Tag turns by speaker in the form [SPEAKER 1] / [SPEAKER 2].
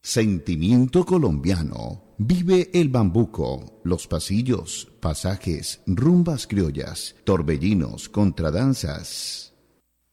[SPEAKER 1] Sentimiento colombiano. Vive el bambuco, los pasillos, pasajes, rumbas criollas, torbellinos, contradanzas.